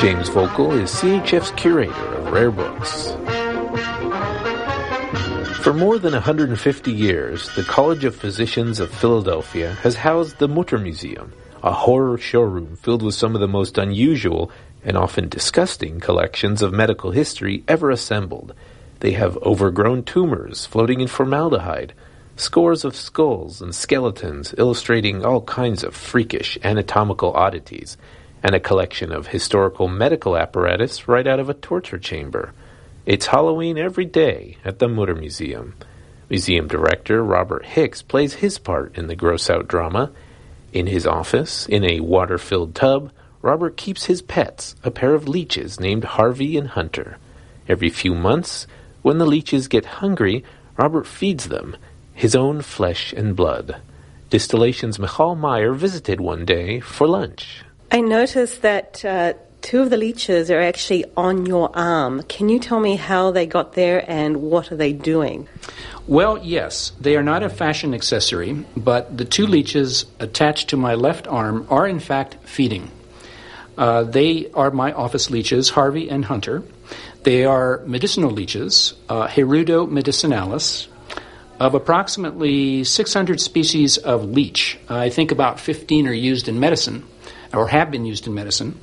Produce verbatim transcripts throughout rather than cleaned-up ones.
James Vogel is C H F's curator of rare books. For more than one hundred fifty years, the College of Physicians of Philadelphia has housed the Mutter Museum, a horror showroom filled with some of the most unusual and often disgusting collections of medical history ever assembled. They have overgrown tumors floating in formaldehyde, scores of skulls and skeletons illustrating all kinds of freakish anatomical oddities, and a collection of historical medical apparatus right out of a torture chamber. It's Halloween every day at the Mutter Museum. Museum director Robert Hicks plays his part in the gross-out drama. In his office, in a water-filled tub, Robert keeps his pets, a pair of leeches named Harvey and Hunter. Every few months, when the leeches get hungry, Robert feeds them his own flesh and blood. Distillation's Michal Meyer visited one day for lunch. I noticed that uh, two of the leeches are actually on your arm. Can you tell me how they got there and what are they doing? Well, yes. They are not a fashion accessory, but the two leeches attached to my left arm are in fact feeding. Uh, they are my office leeches, Harvey and Hunter. They are medicinal leeches, uh, Hirudo medicinalis, of approximately six hundred species of leech. I think about fifteen are used in medicine, or have been used in medicine.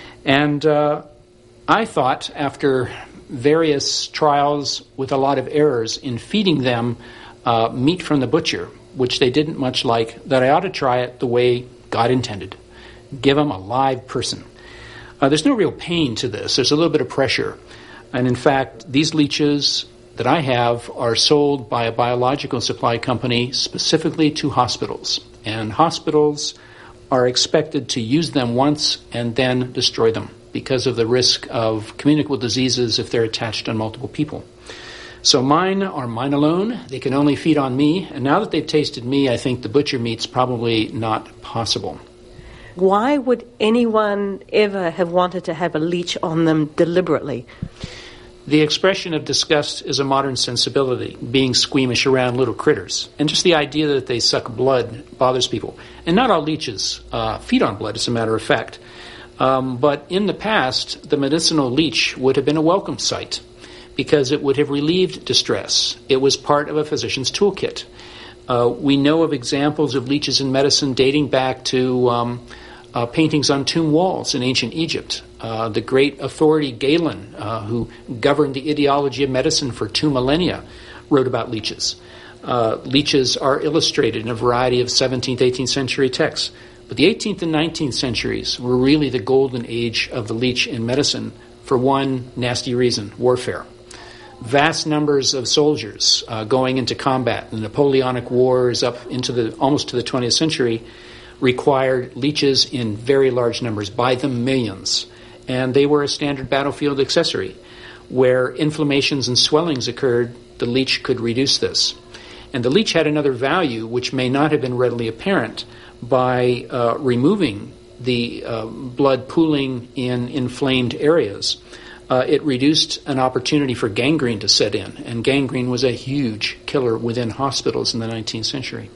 And uh, I thought, after various trials with a lot of errors in feeding them uh, meat from the butcher, which they didn't much like, that I ought to try it the way God intended. Give them a live person. Uh, there's no real pain to this. There's a little bit of pressure. And in fact, these leeches that I have are sold by a biological supply company specifically to hospitals. And hospitals are expected to use them once and then destroy them because of the risk of communicable diseases if they're attached on multiple people. So mine are mine alone. They can only feed on me. And now that they've tasted me, I think the butcher meat's probably not possible. Why would anyone ever have wanted to have a leech on them deliberately? The expression of disgust is a modern sensibility, being squeamish around little critters. And just the idea that they suck blood bothers people. And not all leeches uh, feed on blood, as a matter of fact. Um, but in the past, the medicinal leech would have been a welcome sight because it would have relieved distress. It was part of a physician's toolkit. Uh, we know of examples of leeches in medicine dating back to um, uh, paintings on tomb walls in ancient Egypt. Uh, the great authority Galen, uh, who governed the ideology of medicine for two millennia, wrote about leeches. Uh, leeches are illustrated in a variety of seventeenth, eighteenth century texts. But the eighteenth and nineteenth centuries were really the golden age of the leech in medicine for one nasty reason: warfare. Vast numbers of soldiers uh, going into combat. The Napoleonic Wars up into the almost to the twentieth century required leeches in very large numbers, by the millions. And they were a standard battlefield accessory. Where inflammations and swellings occurred, the leech could reduce this. And the leech had another value, which may not have been readily apparent, by uh, removing the uh, blood pooling in inflamed areas. Uh, it reduced an opportunity for gangrene to set in, and gangrene was a huge killer within hospitals in the nineteenth century.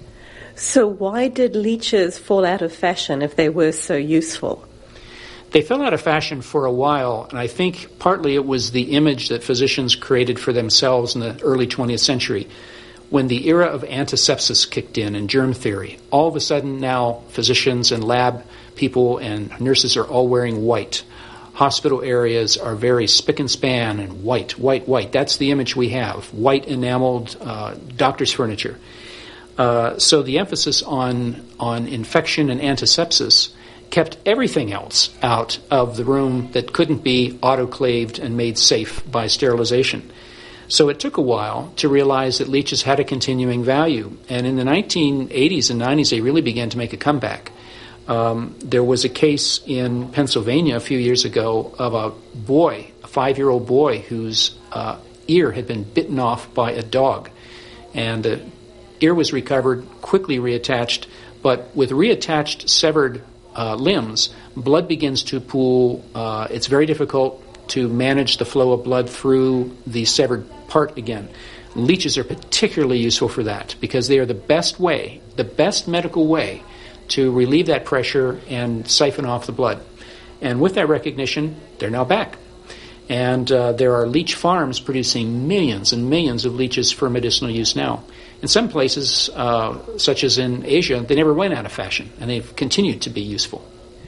So why did leeches fall out of fashion if they were so useful? They fell out of fashion for a while, and I think partly it was the image that physicians created for themselves in the early twentieth century. When the era of antisepsis kicked in and germ theory, all of a sudden now physicians and lab people and nurses are all wearing white. Hospital areas are very spick and span and white, white, white. That's the image we have, white enameled uh, doctor's furniture. Uh, so the emphasis on, on infection and antisepsis kept everything else out of the room that couldn't be autoclaved and made safe by sterilization. So it took a while to realize that leeches had a continuing value. And in the nineteen eighties and nineties, they really began to make a comeback. Um, there was a case in Pennsylvania a few years ago of a boy, a five-year-old boy, whose uh, ear had been bitten off by a dog. And the ear was recovered, quickly reattached, but with reattached severed uh, limbs, blood begins to pool. Uh, it's very difficult to manage the flow of blood through the severed part again. Leeches are particularly useful for that because they are the best way, the best medical way to relieve that pressure and siphon off the blood. And with that recognition, they're now back. And uh, there are leech farms producing millions and millions of leeches for medicinal use now. In some places, uh, such as in Asia, they never went out of fashion, and they've continued to be useful.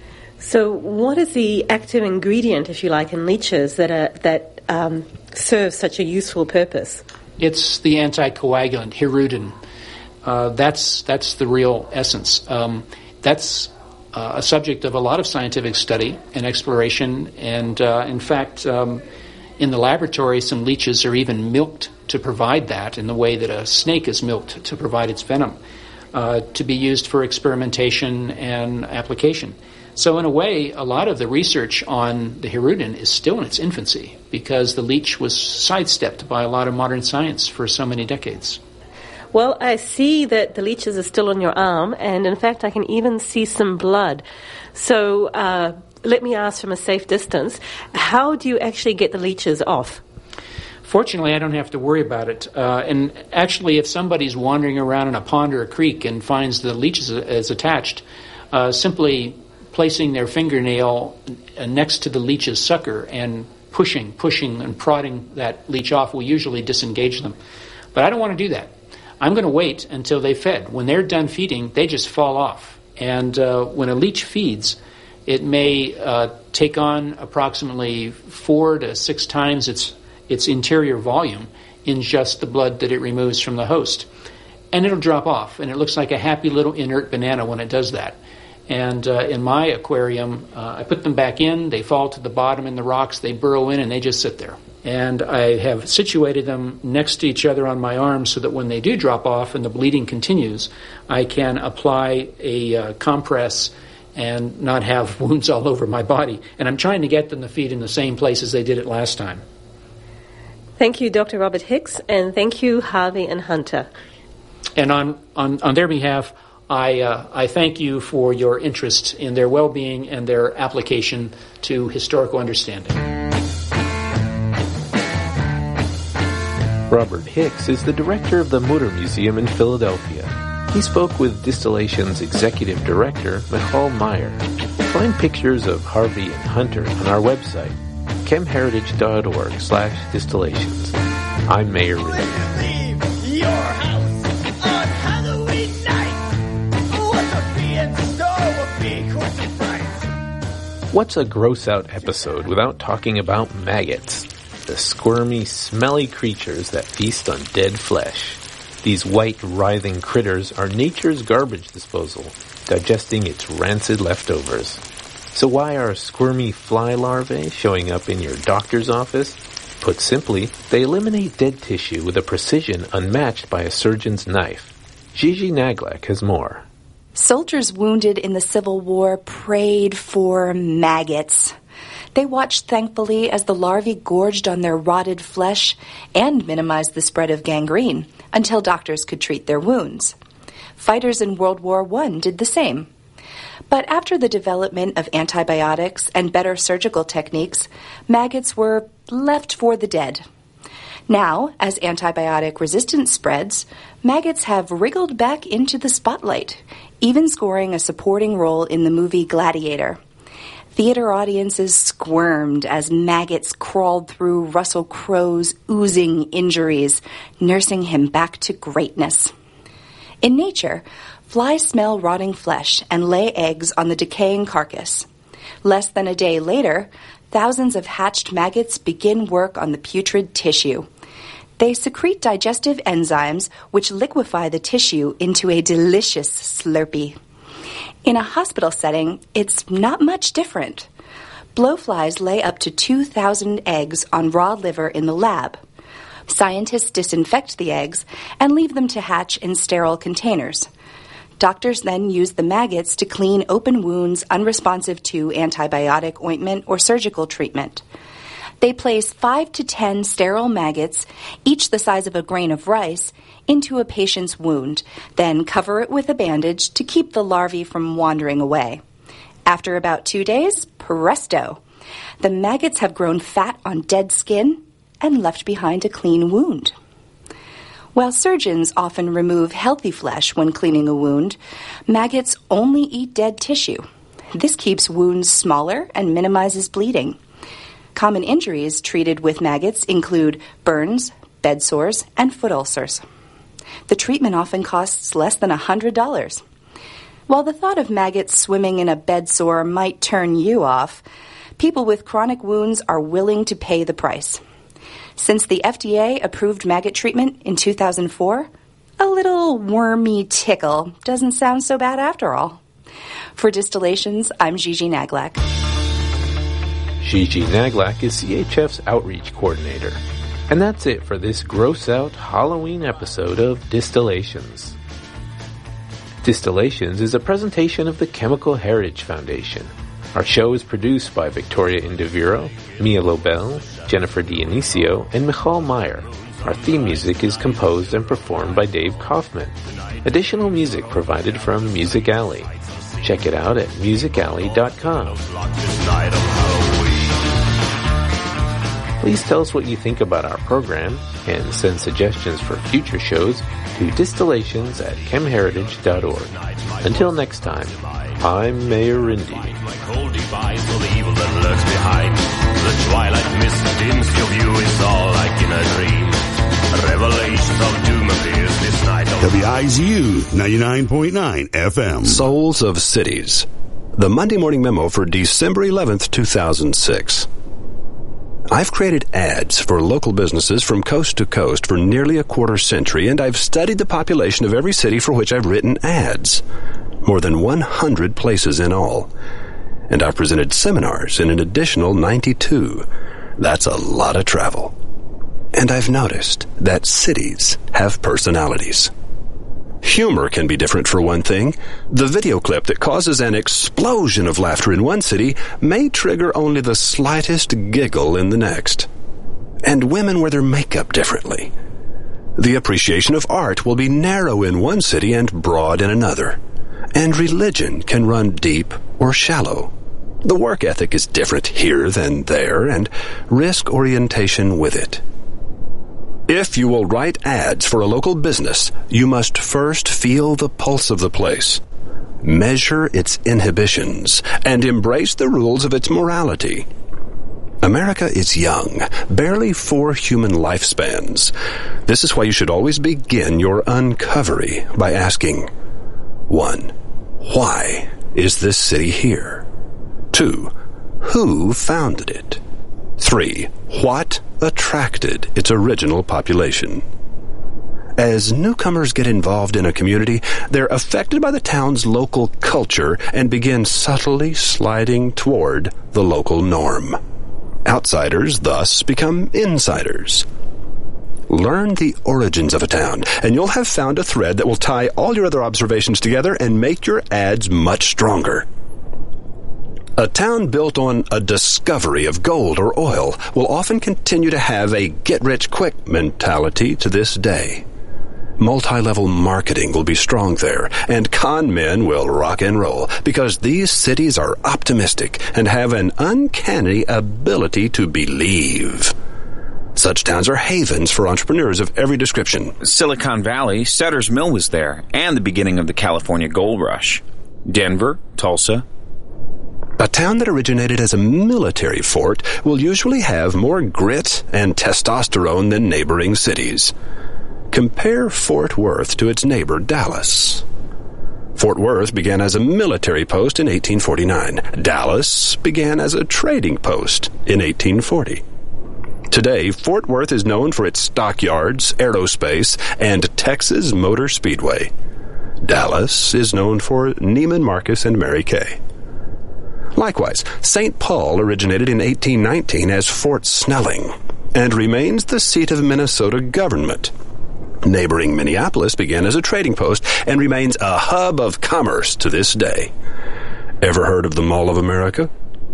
So what is the active ingredient, if you like, in leeches that are, that um, serve such a useful purpose? It's the anticoagulant, hirudin. Uh, that's that's the real essence. Um, that's uh, a subject of a lot of scientific study and exploration, and uh, in fact, um, in the laboratory, some leeches are even milked to provide that in the way that a snake is milked to provide its venom, uh, to be used for experimentation and application. So in a way, a lot of the research on the hirudin is still in its infancy because the leech was sidestepped by a lot of modern science for so many decades. Well, I see that the leeches are still on your arm, and in fact I can even see some blood. So uh, let me ask from a safe distance, how do you actually get the leeches off? Fortunately, I don't have to worry about it. Uh, and actually, if somebody's wandering around in a pond or a creek and finds the leeches as attached, uh, simply placing their fingernail next to the leech's sucker and pushing, pushing and prodding that leech off will usually disengage them. But I don't want to do that. I'm going to wait until they fed. When they're done feeding, they just fall off. And uh, when a leech feeds, it may uh, take on approximately four to six times its its interior volume in just the blood that it removes from the host. And it'll drop off, and it looks like a happy little inert banana when it does that. And uh, in my aquarium, uh, I put them back in, they fall to the bottom in the rocks, they burrow in, and they just sit there. And I have situated them next to each other on my arm so that when they do drop off and the bleeding continues, I can apply a uh, compress and not have wounds all over my body. And I'm trying to get them to feed in the same place as they did it last time. Thank you, Doctor Robert Hicks, and thank you, Harvey and Hunter. And on, on, on their behalf, I, uh, I thank you for your interest in their well-being and their application to historical understanding. Robert Hicks is the director of the Mutter Museum in Philadelphia. He spoke with Distillation's executive director, Michal Meyer. Find pictures of Harvey and Hunter on our website, chemheritage.org slash distillations. I'm Mayor Ridley. Leave your house on Halloween night. What could be in store will be quite surprised. What's a gross-out episode without talking about maggots? The squirmy, smelly creatures that feast on dead flesh. These white, writhing critters are nature's garbage disposal, digesting its rancid leftovers. So why are squirmy fly larvae showing up in your doctor's office? Put simply, they eliminate dead tissue with a precision unmatched by a surgeon's knife. Gigi Naglak has more. Soldiers wounded in the Civil War prayed for maggots. They watched thankfully as the larvae gorged on their rotted flesh and minimized the spread of gangrene until doctors could treat their wounds. Fighters in World War One did the same. But after the development of antibiotics and better surgical techniques, maggots were left for the dead. Now, as antibiotic resistance spreads, maggots have wriggled back into the spotlight, even scoring a supporting role in the movie Gladiator. Theater audiences squirmed as maggots crawled through Russell Crowe's oozing injuries, nursing him back to greatness. In nature, flies smell rotting flesh and lay eggs on the decaying carcass. Less than a day later, thousands of hatched maggots begin work on the putrid tissue. They secrete digestive enzymes which liquefy the tissue into a delicious Slurpee. In a hospital setting, it's not much different. Blowflies lay up to two thousand eggs on raw liver in the lab. Scientists disinfect the eggs and leave them to hatch in sterile containers. Doctors then use the maggots to clean open wounds unresponsive to antibiotic ointment or surgical treatment. They place five to ten sterile maggots, each the size of a grain of rice, into a patient's wound, then cover it with a bandage to keep the larvae from wandering away. After about two days, presto! The maggots have grown fat on dead skin and left behind a clean wound. While surgeons often remove healthy flesh when cleaning a wound, maggots only eat dead tissue. This keeps wounds smaller and minimizes bleeding. Common injuries treated with maggots include burns, bed sores, and foot ulcers. The treatment often costs less than one hundred dollars. While the thought of maggots swimming in a bed sore might turn you off, people with chronic wounds are willing to pay the price. Since the F D A approved maggot treatment in two thousand four, a little wormy tickle doesn't sound so bad after all. For Distillations, I'm Gigi Naglak. Gigi Naglak is C H F's Outreach Coordinator. And that's it for this gross-out Halloween episode of Distillations. Distillations is a presentation of the Chemical Heritage Foundation. Our show is produced by Victoria Indiviro, Mia Lobel, Jennifer Dionisio, and Michal Meyer. Our theme music is composed and performed by Dave Kaufman. Additional music provided from Music Alley. Check it out at music alley dot com. Please tell us what you think about our program and send suggestions for future shows to distillations at chem heritage dot org. Until next time, I'm Mayor Rindy. The twilight mist dims your view, it's all like in a dream. Revelations of doom appears this night. W I Z U ninety-nine point nine F M. Souls of Cities. The Monday Morning Memo for December eleventh, two thousand six. I've created ads for local businesses from coast to coast for nearly a quarter century, and I've studied the population of every city for which I've written ads. More than one hundred places in all. And I've presented seminars in an additional ninety-two. That's a lot of travel. And I've noticed that cities have personalities. Humor can be different for one thing. The video clip that causes an explosion of laughter in one city may trigger only the slightest giggle in the next. And women wear their makeup differently. The appreciation of art will be narrow in one city and broad in another. And religion can run deep or shallow. The work ethic is different here than there, and risk orientation with it. If you will write ads for a local business, you must first feel the pulse of the place, measure its inhibitions, and embrace the rules of its morality. America is young, barely four human lifespans. This is why you should always begin your uncovery by asking, one, why is this city here? Two, who founded it? Three, what attracted its original population? As newcomers get involved in a community, they're affected by the town's local culture and begin subtly sliding toward the local norm. Outsiders thus become insiders. Learn the origins of a town, and you'll have found a thread that will tie all your other observations together and make your ads much stronger. A town built on a discovery of gold or oil will often continue to have a get-rich-quick mentality to this day. Multi-level marketing will be strong there, and con men will rock and roll, because these cities are optimistic and have an uncanny ability to believe. Such towns are havens for entrepreneurs of every description. Silicon Valley, Sutter's Mill was there, and the beginning of the California Gold Rush. Denver, Tulsa. A town that originated as a military fort will usually have more grit and testosterone than neighboring cities. Compare Fort Worth to its neighbor, Dallas. Fort Worth began as a military post in eighteen forty-nine. Dallas began as a trading post in eighteen forty. Today, Fort Worth is known for its stockyards, aerospace, and Texas Motor Speedway. Dallas is known for Neiman Marcus and Mary Kay. Likewise, Saint Paul originated in eighteen nineteen as Fort Snelling and remains the seat of Minnesota government. Neighboring Minneapolis began as a trading post and remains a hub of commerce to this day. Ever heard of the Mall of America?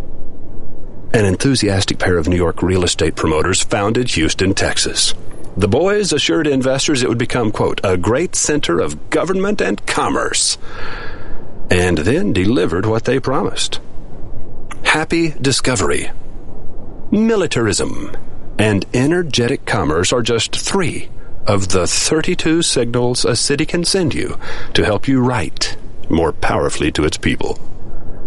An enthusiastic pair of New York real estate promoters founded Houston, Texas. The boys assured investors it would become, quote, a great center of government and commerce, and then delivered what they promised. Happy discovery, militarism, and energetic commerce are just three of the thirty-two signals a city can send you to help you write more powerfully to its people.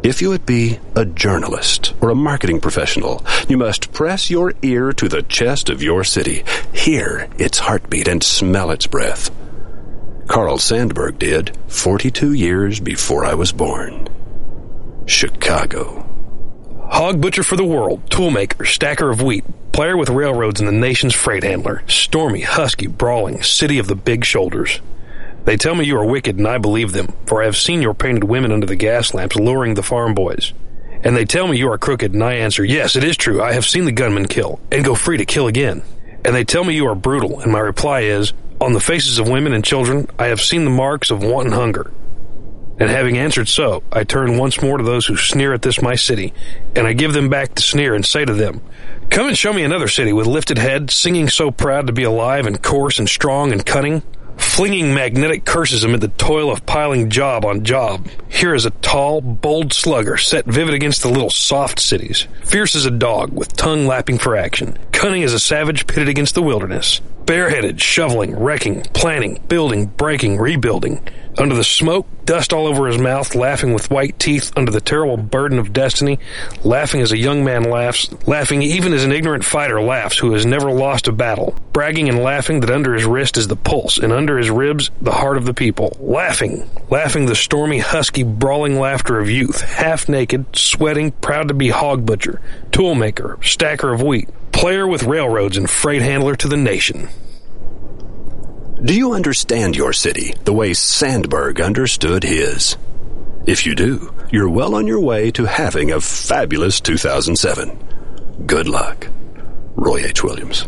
If you would be a journalist or a marketing professional, you must press your ear to the chest of your city, hear its heartbeat, and smell its breath. Carl Sandburg did forty-two years before I was born. Chicago. Hog butcher for the world, toolmaker, stacker of wheat, player with railroads and the nation's freight handler, stormy, husky, brawling, city of the big shoulders. They tell me you are wicked, and I believe them, for I have seen your painted women under the gas lamps luring the farm boys. And they tell me you are crooked, and I answer, yes, it is true, I have seen the gunman kill, and go free to kill again. And they tell me you are brutal, and my reply is, on the faces of women and children, I have seen the marks of want and hunger. And having answered so, I turn once more to those who sneer at this my city, and I give them back the sneer and say to them, come and show me another city with lifted head, singing so proud to be alive and coarse and strong and cunning, flinging magnetic curses amid the toil of piling job on job. Here is a tall, bold slugger set vivid against the little soft cities, fierce as a dog with tongue lapping for action, cunning as a savage pitted against the wilderness, bareheaded, shoveling, wrecking, planning, building, breaking, rebuilding. Under the smoke, dust all over his mouth, laughing with white teeth under the terrible burden of destiny, laughing as a young man laughs, laughing even as an ignorant fighter laughs who has never lost a battle, bragging and laughing that under his wrist is the pulse, and under his ribs the heart of the people, laughing, laughing the stormy, husky, brawling laughter of youth, half naked, sweating, proud to be hog butcher, toolmaker, stacker of wheat, player with railroads and freight handler to the nation. Do you understand your city the way Sandburg understood his? If you do, you're well on your way to having a fabulous two thousand seven. Good luck. Roy H. Williams.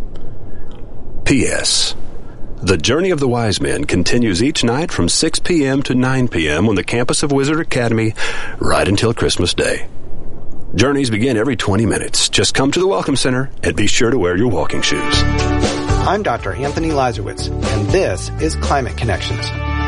P S. The Journey of the Wise Men continues each night from six p.m. to nine p.m. on the campus of Wizard Academy right until Christmas Day. Journeys begin every twenty minutes. Just come to the Welcome Center and be sure to wear your walking shoes. I'm Doctor Anthony Lazarowitz, and this is Climate Connections.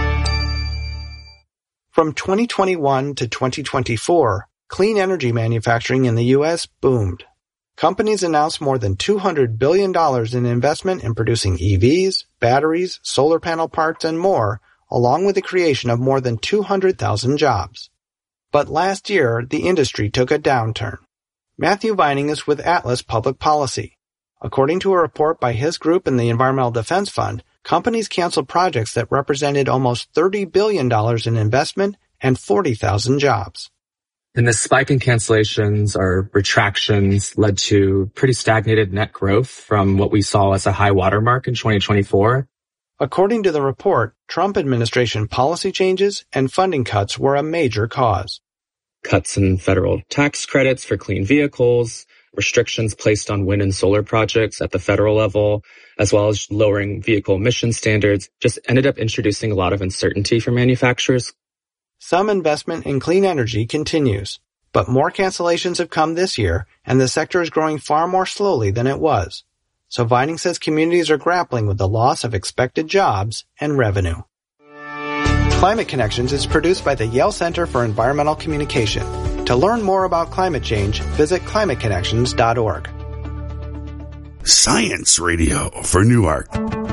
From twenty twenty-one to twenty twenty-four, clean energy manufacturing in the U S boomed. Companies announced more than two hundred billion dollars in investment in producing E Vs, batteries, solar panel parts, and more, along with the creation of more than two hundred thousand jobs. But last year, the industry took a downturn. Matthew Vining is with Atlas Public Policy. According to a report by his group and the Environmental Defense Fund, companies canceled projects that represented almost thirty billion dollars in investment and forty thousand jobs. And this spike in cancellations or retractions led to pretty stagnated net growth from what we saw as a high watermark in twenty twenty-four. According to the report, Trump administration policy changes and funding cuts were a major cause. Cuts in federal tax credits for clean vehicles, restrictions placed on wind and solar projects at the federal level, as well as lowering vehicle emission standards, just ended up introducing a lot of uncertainty for manufacturers. Some investment in clean energy continues, but more cancellations have come this year, and the sector is growing far more slowly than it was. So Vining says communities are grappling with the loss of expected jobs and revenue. Climate Connections is produced by the Yale Center for Environmental Communication. To learn more about climate change, visit climate connections dot org. Science Radio for Newark.